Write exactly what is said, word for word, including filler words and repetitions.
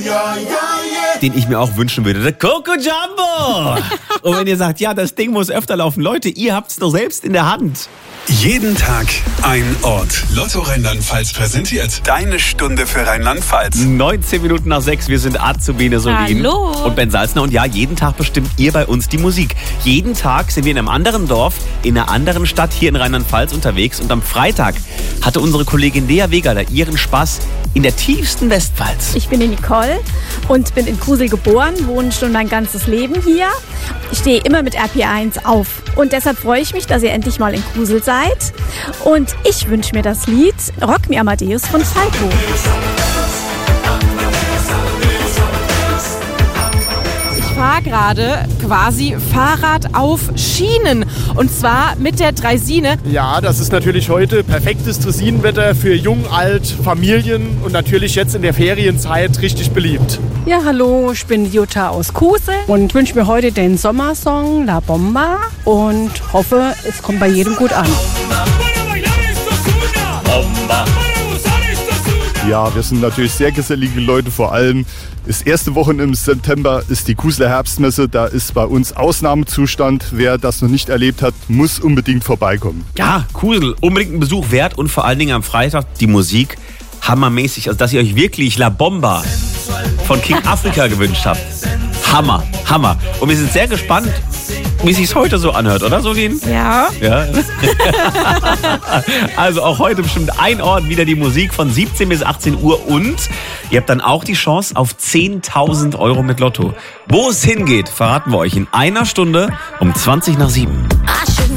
den ich mir auch wünschen würde. Der Coco Jumbo. Und wenn ihr sagt, ja, das Ding muss öfter laufen. Leute, ihr habt's doch selbst in der Hand. Jeden Tag ein Ort. Lotto Rheinland-Pfalz präsentiert Deine Stunde für Rheinland-Pfalz. neunzehn Minuten nach sechs, wir sind Azubine Solin Hallo. und Ben Salzner. Und ja, jeden Tag bestimmt ihr bei uns die Musik. Jeden Tag sind wir in einem anderen Dorf, in einer anderen Stadt hier in Rheinland-Pfalz unterwegs. Und am Freitag hatte unsere Kollegin Lea Wegerle ihren Spaß in der tiefsten Westpfalz. Ich bin die Nicole und bin in Kusel geboren, wohne schon mein ganzes Leben hier. Ich stehe immer mit R P eins auf. Und deshalb freue ich mich, dass ihr endlich mal in Kusel seid. Und ich wünsche mir das Lied Rock Me Amadeus von Falco. Ich fahre gerade quasi Fahrrad auf Schienen. Und zwar mit der Draisine. Ja, das ist natürlich heute perfektes Dressinenwetter für Jung, Alt, Familien und natürlich jetzt in der Ferienzeit richtig beliebt. Ja, hallo, ich bin Jutta aus Kusel und wünsche mir heute den Sommersong La Bomba und hoffe, es kommt bei jedem gut an. Ja, wir sind natürlich sehr gesellige Leute, vor allem das erste Wochen im September ist die Kuseler Herbstmesse, da ist bei uns Ausnahmezustand. Wer das noch nicht erlebt hat, muss unbedingt vorbeikommen. Ja, Kusel, unbedingt einen Besuch wert und vor allen Dingen am Freitag die Musik hammermäßig. Also, dass ihr euch wirklich La Bomba von King Africa gewünscht habt. Hammer, Hammer. Und wir sind sehr gespannt, wie es sich heute so anhört, oder Solin? Ja. Ja. Also auch heute bestimmt ein Ort wieder die Musik von siebzehn bis achtzehn Uhr und ihr habt dann auch die Chance auf zehntausend Euro mit Lotto. Wo es hingeht, verraten wir euch in einer Stunde um zwanzig nach sieben.